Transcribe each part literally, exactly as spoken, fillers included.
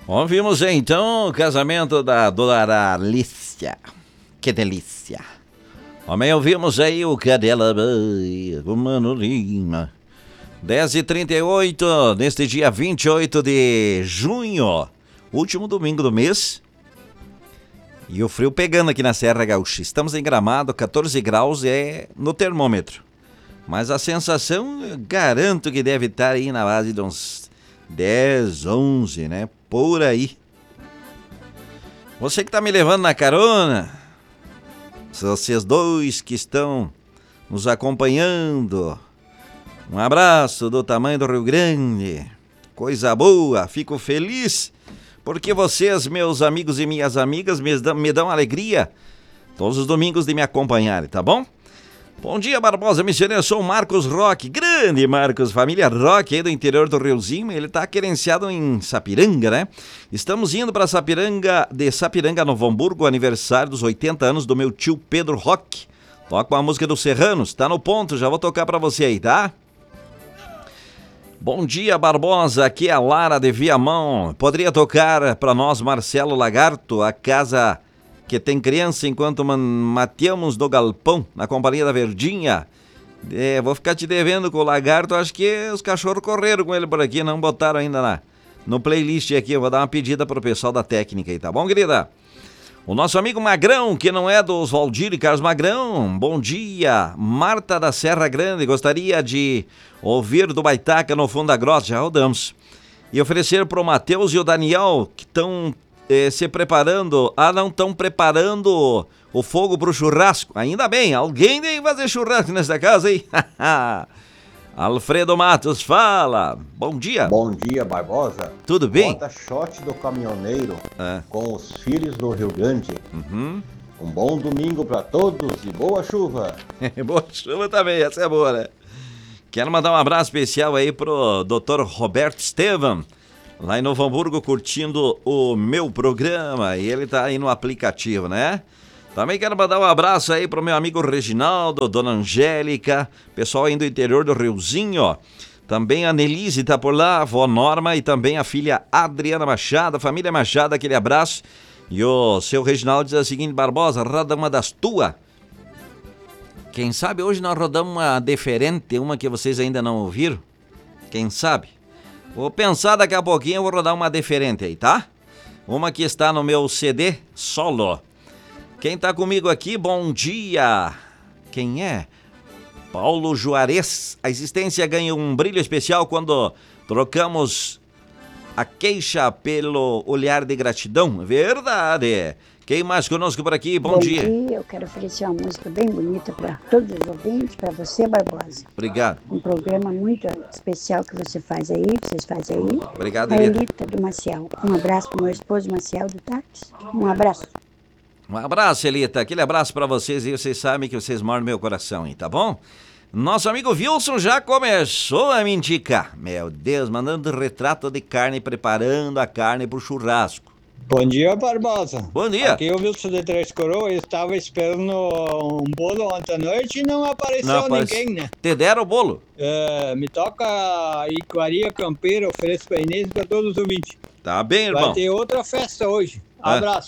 Ouvimos então o casamento da Dona Alicia. Que delícia. Também ouvimos aí o Cadela Bahia, com Mano Lima. dez e trinta e oito, neste dia vinte e oito de junho, último domingo do mês. E o frio pegando aqui na Serra Gaúcha. Estamos em Gramado, catorze graus é no termômetro. Mas a sensação, eu garanto que deve estar aí na base de uns dez, onze, né? Por aí. Você que tá me levando na carona, vocês dois que estão nos acompanhando, um abraço do tamanho do Rio Grande. Coisa boa, fico feliz porque vocês, meus amigos e minhas amigas, me dão, me dão alegria todos os domingos de me acompanharem, tá bom? Bom dia, Barbosa Missioneiro, eu sou o Marcos Roque, grande Marcos, família Roque aí do interior do Riozinho, ele tá querenciado em Sapiranga, né? Estamos indo para Sapiranga, de Sapiranga, Novo Hamburgo, aniversário dos oitenta anos do meu tio Pedro Roque. Toca uma música dos Serranos, tá no ponto, já vou tocar para você aí, tá? Bom dia, Barbosa, aqui é a Lara de Viamão. Poderia tocar para nós, Marcelo Lagarto, a casa que tem criança enquanto mateamos no galpão, na companhia da Verdinha. É, vou ficar te devendo com o Lagarto, acho que os cachorros correram com ele por aqui, não botaram ainda na, no playlist aqui. Eu vou dar uma pedida pro pessoal da técnica aí, tá bom, querida? O nosso amigo Magrão, que não é dos Valdir e Carlos Magrão, bom dia. Marta da Serra Grande, gostaria de ouvir do Baitaca no fundo da grota, já rodamos. E oferecer pro Matheus e o Daniel, que estão eh, se preparando, ah, não estão preparando o fogo pro churrasco. Ainda bem, alguém tem que fazer churrasco nessa casa aí. Alfredo Matos, fala. Bom dia. Bom dia, Barbosa. Tudo bem? Bota shot do caminhoneiro é. com os filhos do Rio Grande. Uhum. Um bom domingo pra todos e boa chuva. Boa chuva também, essa é boa, né? Quero mandar um abraço especial aí pro doutor Roberto Estevam, lá em Novo Hamburgo, curtindo o meu programa. E ele tá aí no aplicativo, né? Também quero mandar um abraço aí pro meu amigo Reginaldo, Dona Angélica, pessoal aí do interior do Riozinho. Também a Nelise tá por lá, a avó Norma e também a filha Adriana Machado, a família Machado, aquele abraço. E o seu Reginaldo diz a seguinte: Barbosa, roda uma das tuas. Quem sabe hoje nós rodamos uma diferente, uma que vocês ainda não ouviram? Quem sabe? Vou pensar daqui a pouquinho, eu vou rodar uma diferente aí, tá? Uma que está no meu C D solo. Quem tá comigo aqui, bom dia. Quem é? Paulo Juarez. A existência ganha um brilho especial quando trocamos a queixa pelo olhar de gratidão. Verdade. Quem mais conosco por aqui? Bom, Bom dia. Bom dia, eu quero oferecer uma música bem bonita para todos os ouvintes, para você, Barbosa. Obrigado. Um programa muito especial que você faz aí, vocês fazem aí. Obrigado, a Elita. Elita do Maciel. Um abraço para o meu esposo Maciel do táxi. Um abraço. Um abraço, Elita. Aquele abraço pra vocês e vocês sabem que vocês moram no meu coração, hein, tá bom? Nosso amigo Wilson já começou a me indicar. Meu Deus, mandando retrato de carne, preparando a carne pro churrasco. Bom dia, Barbosa. Bom dia. Aqui é o Wilson de Três Coroas. Eu estava esperando um bolo ontem à noite e não apareceu Não aparece... ninguém, né? Te deram o bolo? É, me toca Iguaria Campeira, ofereço pra Inês e pra todos os ouvintes. Tá bem, irmão. Vai ter outra festa hoje. Abraço.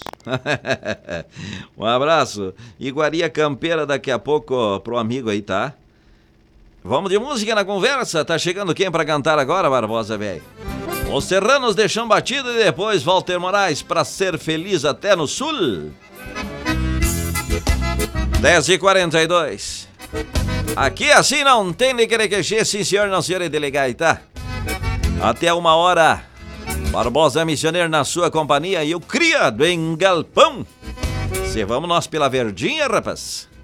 Um abraço. Iguaria Campeira daqui a pouco pro amigo aí, tá? Vamos de música na conversa. Tá chegando quem pra cantar agora, Barbosa, velho? Os Serranos deixam batido e depois Walter Moraes pra ser feliz até no sul. dez e quarenta e dois. Aqui assim não tem de querer queixer, sim senhor, não senhor, é delegado, tá? Até uma hora. Barbosa Missioneiro na sua companhia e o criado em galpão. Se vamos nós pela Verdinha, rapaz.